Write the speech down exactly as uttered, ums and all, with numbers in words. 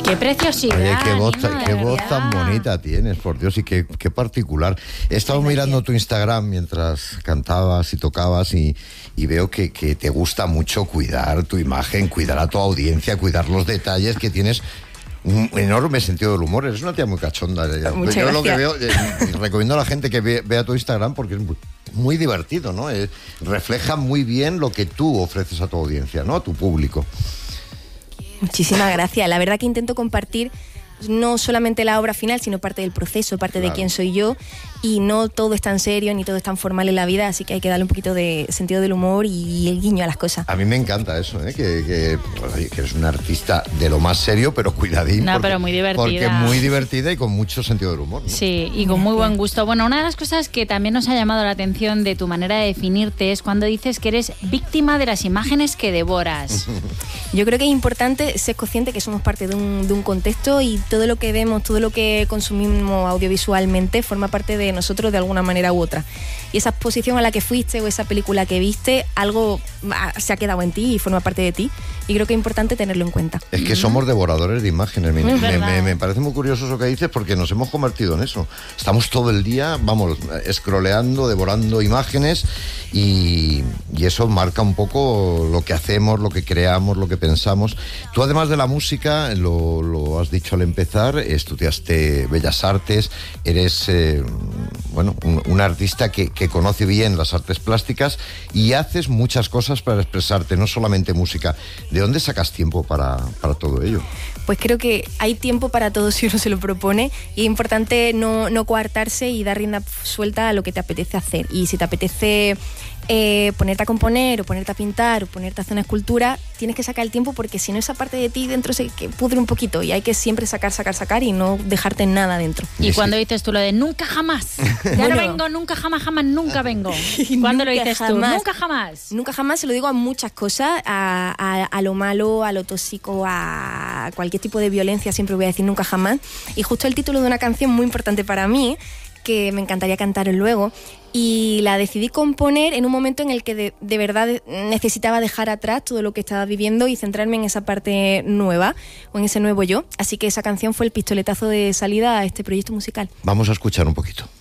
¡Qué preciosidad! Oye, qué voz, Nina, qué de voz verdad. tan bonita tienes, por Dios, y qué, qué particular. He estado mirando tu Instagram mientras cantabas y tocabas y, y veo que, que te gusta mucho cuidar tu imagen, cuidar a tu audiencia, cuidar los detalles, que tienes un enorme sentido del humor. Eres una tía muy cachonda. Muchas Yo lo que gracias. veo, eh, recomiendo a la gente que ve- vea tu Instagram porque es muy, muy divertido, ¿no? Eh, refleja muy bien lo que tú ofreces a tu audiencia, ¿no? A tu público. Muchísimas gracias. La verdad que intento compartir no solamente la obra final, sino parte del proceso, parte Claro. de quién soy yo, y no todo es tan serio ni todo es tan formal en la vida, así que hay que darle un poquito de sentido del humor y el guiño a las cosas. A mí me encanta eso, ¿eh? que, que, pues, que eres un artista de lo más serio, pero cuidadín. No, porque, pero muy divertida. Porque es muy divertida y con mucho sentido del humor, ¿no? Sí, y con muy buen gusto. Bueno, una de las cosas que también nos ha llamado la atención de tu manera de definirte es cuando dices que eres víctima de las imágenes que devoras. Yo creo que es importante ser consciente que somos parte de un, de un contexto y todo lo que vemos, todo lo que consumimos audiovisualmente forma parte de nosotros de alguna manera u otra. Y esa exposición a la que fuiste o esa película que viste, algo ah, se ha quedado en ti y forma parte de ti. Y creo que es importante tenerlo en cuenta. Es que somos devoradores de imágenes. Me, Es me- verdad. me- me parece muy curioso eso que dices porque nos hemos convertido en eso. Estamos todo el día, vamos, scrolleando, devorando imágenes y, y eso marca un poco lo que hacemos, lo que creamos, lo que pensamos. Tú, además de la música, lo, lo has dicho al empezar, estudiaste Bellas Artes, eres eh, bueno, un, un artista que, que conoce bien las artes plásticas y haces muchas cosas para expresarte, no solamente música. ¿De dónde sacas tiempo para, para todo ello? Pues creo que hay tiempo para todo si uno se lo propone y es importante no, no coartarse y dar rienda suelta a lo que te apetece hacer. Y si te apetece eh, ponerte a componer o ponerte a pintar o ponerte a hacer una escultura, tienes que sacar el tiempo porque si no esa parte de ti dentro se que pudre un poquito y hay que siempre sacar, sacar, sacar y no dejarte nada dentro. Y Y cuando sí. dices tú lo de nunca jamás, ya Bueno. no vengo, nunca jamás, jamás, nunca vengo. ¿Cuándo lo Nunca dices tú? jamás. Nunca jamás. Nunca jamás se lo digo a muchas cosas, a, a- a lo malo, a lo tóxico, a cualquier tipo de violencia, siempre voy a decir nunca jamás. Y justo el título de una canción muy importante para mí, que me encantaría cantar luego, y la decidí componer en un momento en el que de, de verdad necesitaba dejar atrás todo lo que estaba viviendo y centrarme en esa parte nueva, o en ese nuevo yo. Así que esa canción fue el pistoletazo de salida a este proyecto musical. Vamos a escuchar un poquito.